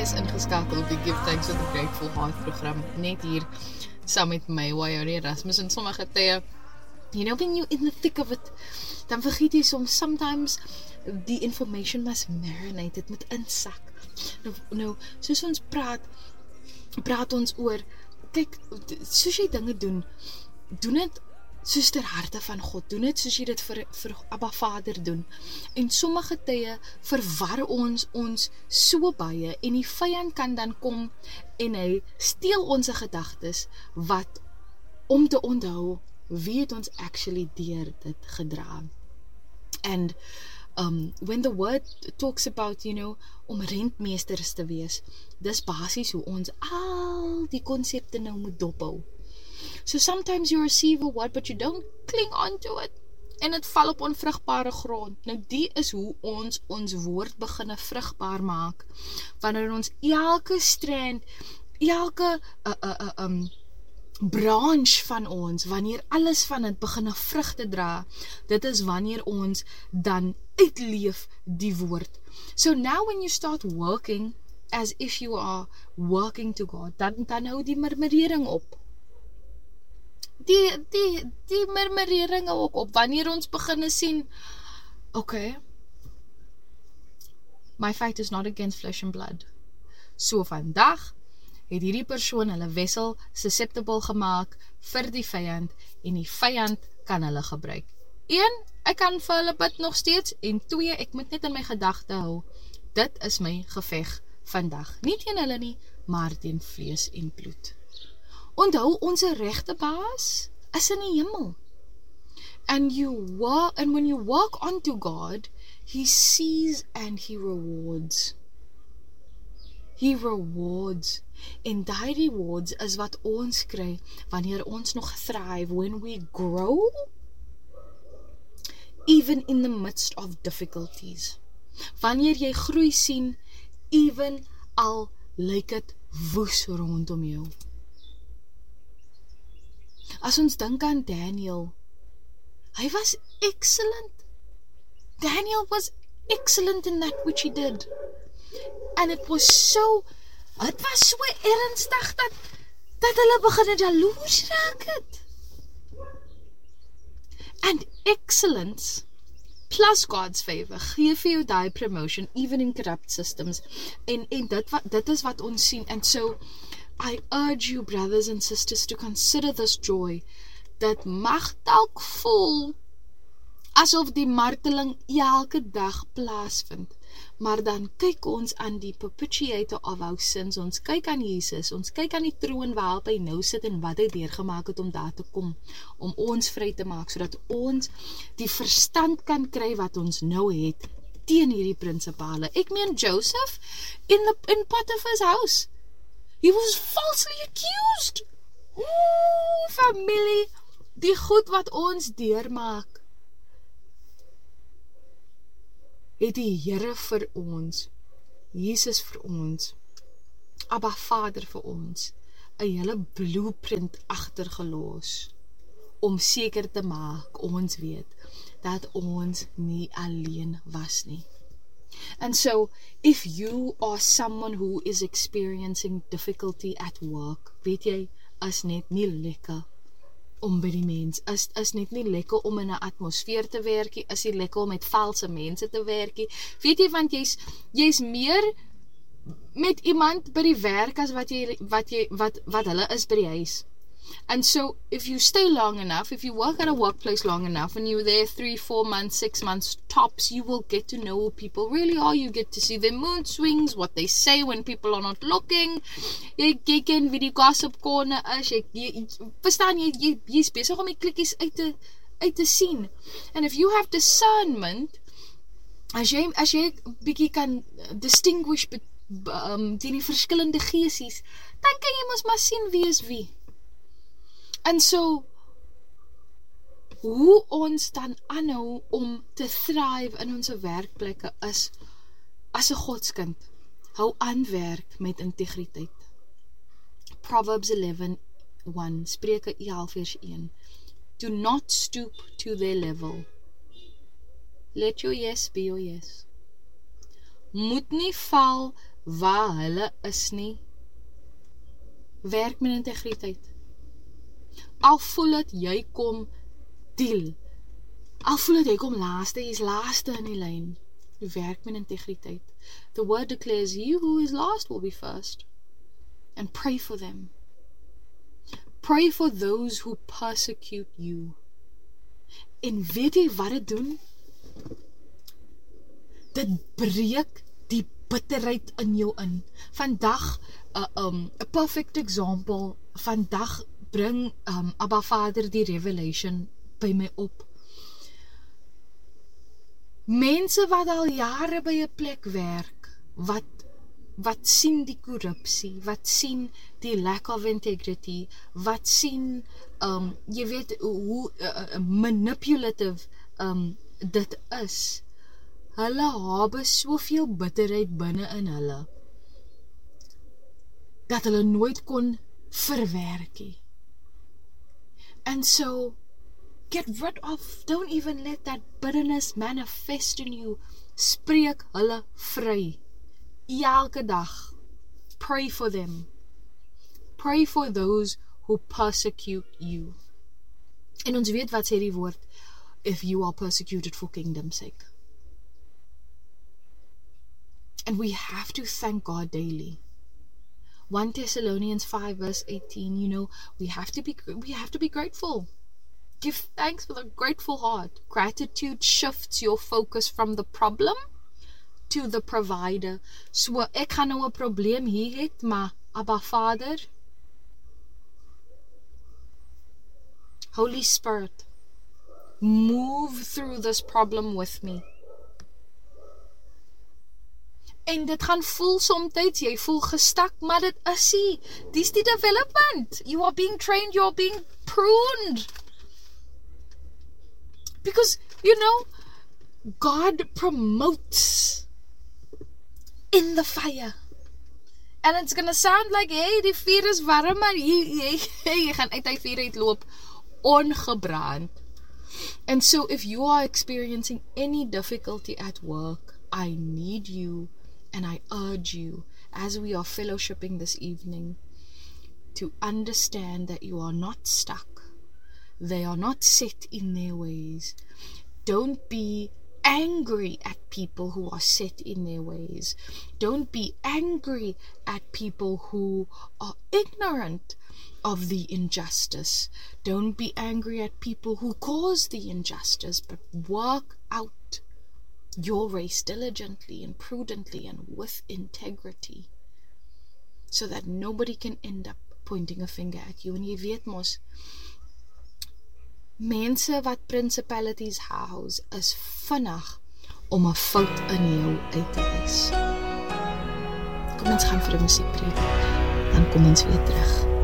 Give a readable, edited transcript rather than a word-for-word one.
is ingeskakel op die Give Thanks with a Grateful Heart program, net hier saam met my, Waiori Erasmus, en sommige tye, when you're in the thick of it, dan vergeet jy sometimes die information must marinate, het moet insak. Nou, soos ons praat ons oor, kyk, soos jy dinge doen het soos ter harte van God, doen het soos jy dit vir Abba Vader doen, en sommige tye verwar ons so baie, en die vyand kan dan kom, en hy steel ons gedagtes, wat om te onthou, wie het ons actually deur dit gedra. And when the word talks about, om rentmeesters te wees, dis basies hoe ons al die konsepte nou moet dophou. So sometimes you receive a word, but you don't cling on to it. En het val op onvrugbare grond. Nou die is hoe ons woord beginne vrugbaar maak. Wanneer ons elke strand, elke branch van ons, wanneer alles van het beginne vrug te dra, dit is wanneer ons dan uitleef die woord. So now when you start working as if you are working to God, dan hou die murmurering op. Die murmurering ook op, wanneer ons beginne sien, okay, my fight is not against flesh and blood. So vandag het hierdie persoon hulle wessel susceptible gemaak vir die vyand, en die vyand kan hulle gebruik. 1, ek kan vir hulle bid nog steeds, en 2, ek moet net in my gedagte hou, dit is my geveg vandag. Nie teen hulle nie, maar teen vlees en bloed. Onthou, onze regte baas is in die hemel. And when you walk onto God, He sees and He rewards. He rewards. En die rewards is wat ons kry, wanneer ons nog thrive, when we grow, even in the midst of difficulties. Wanneer jy groei sien, even al lyk het woes rondom jou. As ons dink aan Daniel, hy was excellent. Daniel was excellent in that which he did. And it was so ernstig, dat hulle begin jaloers raak het. And excellence, plus God's favor, gee vir jou die promotion, even in corrupt systems. En dit is wat ons sien. And so, I urge you, brothers and sisters, to consider this joy, dat mag dalk voel, asof die marteling elke dag plaasvind, maar dan kyk ons aan die perpetuator of our sins, ons kyk aan Jesus, ons kyk aan die troon waarop hy nou sit, en wat hy deurgemaak het om daar te kom, om ons vry te maak, sodat ons die verstand kan kry wat ons nou het, teen hierdie prinsipale. Ek meen Joseph, in Potiphar's house, he was falsely accused. Familie, die goed wat ons deurmaak, het die Here vir ons, Jesus vir ons, Abba Vader vir ons, 'n hele blueprint agtergelos, om seker te maak, ons weet, dat ons nie alleen was nie. And so, if you are someone who is experiencing difficulty at work, weet jy, is net nie lekker om by die mens, is net nie lekker om in 'n atmosfeer te werk, is nie lekker om met valse mense te werk, weet jy, want jy's meer met iemand by die werk, as wat hulle is by die huis. And so, if you stay long enough, if you work at a workplace long enough, and you're there 3, 4 months, 6 months tops, you will get to know who people really are. You get to see their mood swings, what they say when people are not looking. Jy ken wie die gossip corner is, verstaan jy is besig om die klikkies uit te sien. And if you have discernment, as jy bietjie kan distinguish teen die verskillende geesies, dan kan jy mos maar sien wie is wie. En so, hoe ons dan aanhou om te thrive in ons werkplekke is, as 'n Godskind, hou aan werk met integriteit. Proverbs 11:1, Spreuke 11:1, do not stoop to their level. Let your yes be your yes. Moet nie val waar hulle is nie. Werk met integriteit. Al voel het jy kom deel. Al voel het jy kom laaste, jy is laaste in die lyn. Jy werk met integriteit. The word declares, he who is last will be first. And pray for them. Pray for those who persecute you. En weet jy wat dit doen? Dit breek die bitterheid in jou in. Vandag, a perfect example, vandag bring Abba Vader die revelation by my op. Mense wat al jare by 'n plek werk, wat sien die korrupsie, wat sien die lack of integrity, wat sien, jy weet hoe manipulative dit is. Hulle habe soveel bitterheid binne in hulle, dat hulle nooit kon verwerk nie. And so, get rid of, don't even let that bitterness manifest in you. Spreek hulle vry. Elke dag. Pray for them. Pray for those who persecute you. En ons weet wat sê die woord, if you are persecuted for kingdom's sake. And we have to thank God daily. 1 Thessalonians 5 verse 18, you know, we have to be grateful. Give thanks with a grateful heart. Gratitude shifts your focus from the problem to the provider. So ek gaan nou 'n probleem hier het, maar Abba Vader, Holy Spirit, move through this problem with me. En dit gaan voel somtyds, jy voel gestak, maar dit is nie. Dis die development. You are being trained, you are being pruned. Because, you know, God promotes in the fire. And it's gonna sound like, hey, die vuur is warm, maar jy gaan uit die vuur uitloop, ongebrand. And so, if you are experiencing any difficulty at work, I need you, and I urge you, as we are fellowshipping this evening, to understand that you are not stuck. They are not set in their ways. Don't be angry at people who are set in their ways. Don't be angry at people who are ignorant of the injustice. Don't be angry at people who cause the injustice, but work out your race diligently and prudently and with integrity, so that nobody can end up pointing a finger at you. En jy weet mos, mense wat principalities house is vinnig om 'n fout in jou uit te wys. Kom ons gaan vir 'n musiekbreek, dan kom ons weer terug.